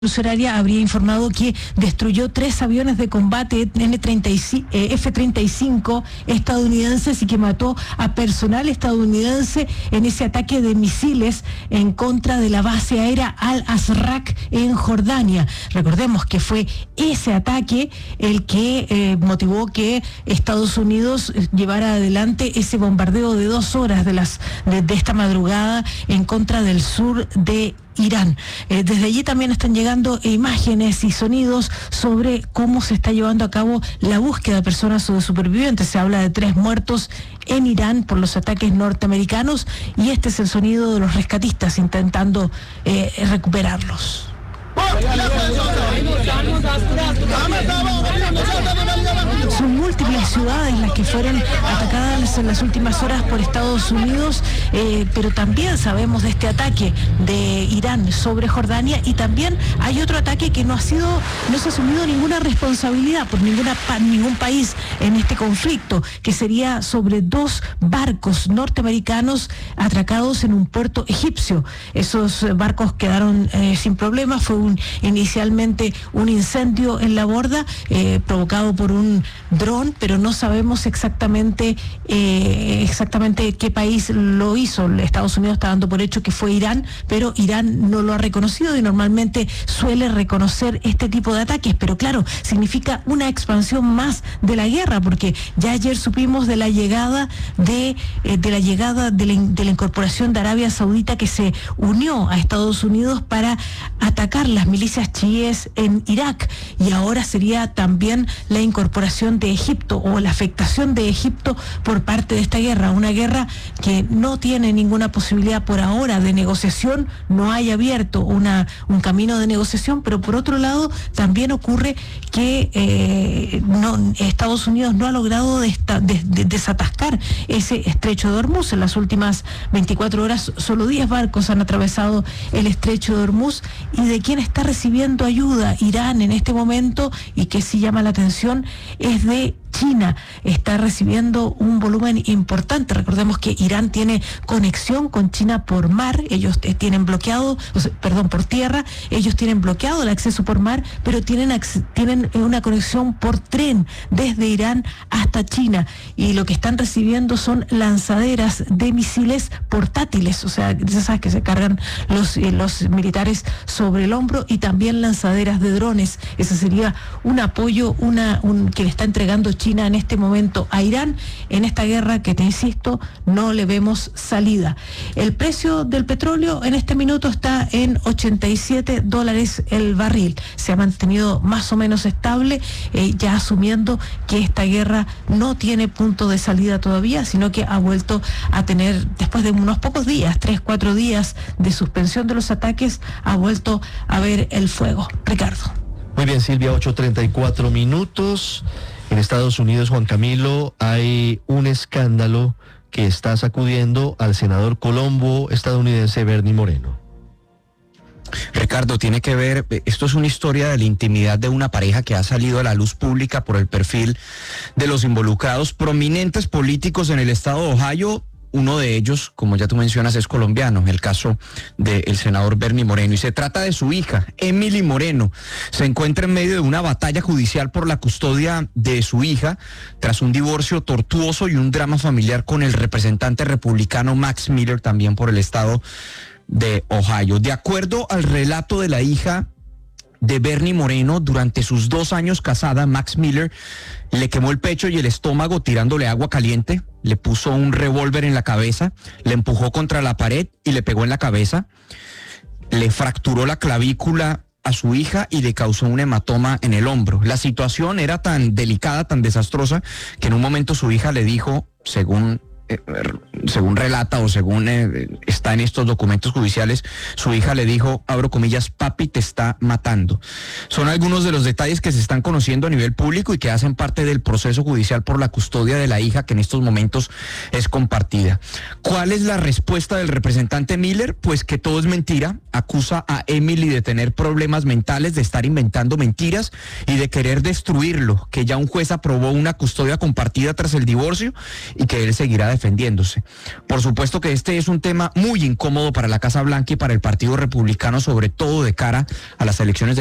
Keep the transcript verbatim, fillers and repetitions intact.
Revolucionaria habría informado que destruyó tres aviones de combate F treinta y cinco estadounidenses y que mató a personal estadounidense en ese ataque de misiles en contra de la base aérea Al-Azraq en Jordania. Recordemos que fue ese ataque el que eh, motivó que Estados Unidos llevara adelante ese bombardeo de dos horas de, las, de, de esta madrugada en contra del sur de Irán. Eh, desde allí también están llegando imágenes y sonidos sobre cómo se está llevando a cabo la búsqueda de personas o de supervivientes. Se habla de tres muertos en Irán por los ataques norteamericanos y este es el sonido de los rescatistas intentando eh, recuperarlos. Son múltiples ciudades las que fueron atacadas en las últimas horas por Estados Unidos, eh, pero también sabemos de este ataque de Irán sobre Jordania y también hay otro ataque que no ha sido, no se ha asumido ninguna responsabilidad por ninguna ningún país en este conflicto, que sería sobre dos barcos norteamericanos atracados en un puerto egipcio. Esos barcos quedaron eh, sin problemas, fue un inicialmente un incendio en la borda eh, provocado por un dron, pero no sabemos exactamente eh, exactamente qué país lo hizo. Estados Unidos está dando por hecho que fue Irán, pero Irán no lo ha reconocido y normalmente suele reconocer este tipo de ataques, pero claro, significa una expansión más de la guerra, porque ya ayer supimos de la llegada de, eh, de la llegada de la, de la incorporación de Arabia Saudita, que se unió a Estados Unidos para atacar las milicias chiíes en Irak, y ahora sería también la incorporación de Egipto o la afectación de Egipto por parte de esta guerra, una guerra que no tiene ninguna posibilidad por ahora de negociación, no hay abierto una, un camino de negociación, pero por otro lado también ocurre que eh, no, Estados Unidos no ha logrado de esta, de, de, desatascar ese estrecho de Hormuz. En las últimas veinticuatro horas solo diez barcos han atravesado el estrecho de Hormuz, y de quién está recibiendo ayuda Irán en este momento y que sí llama la atención es de China. Está recibiendo un volumen importante. Recordemos que Irán tiene conexión con China por mar, ellos eh, tienen bloqueado, o sea, perdón, por tierra, ellos tienen bloqueado el acceso por mar, pero tienen, tienen una conexión por tren desde Irán hasta China, y lo que están recibiendo son lanzaderas de misiles portátiles, o sea, esas que se cargan los, eh, los militares sobre el hombro, y también lanzaderas de drones. Ese sería un apoyo una, un, que le está entregando China en este momento a Irán en esta guerra que, te insisto, no le vemos salida. El precio del petróleo en este minuto está en ochenta y siete dólares el barril. Se ha mantenido más o menos estable, eh, ya asumiendo que esta guerra no tiene punto de salida todavía, sino que ha vuelto a tener, después de unos pocos días, tres, cuatro días de suspensión de los ataques, ha vuelto a ver el fuego. Ricardo. Muy bien, Silvia, ocho treinta y cuatro minutos. En Estados Unidos, Juan Camilo, hay un escándalo que está sacudiendo al senador colombo estadounidense Bernie Moreno. Ricardo, tiene que ver, esto es una historia de la intimidad de una pareja que ha salido a la luz pública por el perfil de los involucrados prominentes políticos en el estado de Ohio. Uno de ellos, como ya tú mencionas, es colombiano, el caso del senador Bernie Moreno, y se trata de su hija, Emily Moreno. Se encuentra en medio de una batalla judicial por la custodia de su hija, tras un divorcio tortuoso y un drama familiar con el representante republicano Max Miller, también por el estado de Ohio. De acuerdo al relato de la hija de Bernie Moreno, durante sus dos años casada, Max Miller le quemó el pecho y el estómago tirándole agua caliente, le puso un revólver en la cabeza, le empujó contra la pared y le pegó en la cabeza, le fracturó la clavícula a su hija y le causó un hematoma en el hombro. La situación era tan delicada, tan desastrosa, que en un momento su hija le dijo, según según relata o según eh, está en estos documentos judiciales, su hija le dijo, abro comillas, papi te está matando. Son algunos de los detalles que se están conociendo a nivel público y que hacen parte del proceso judicial por la custodia de la hija, que en estos momentos es compartida. ¿Cuál es la respuesta del representante Miller? Pues que todo es mentira. Acusa a Emily de tener problemas mentales, de estar inventando mentiras y de querer destruirlo, que ya un juez aprobó una custodia compartida tras el divorcio y que él seguirá defendiendo defendiéndose. Por supuesto que este es un tema muy incómodo para la Casa Blanca y para el Partido Republicano, sobre todo de cara a las elecciones de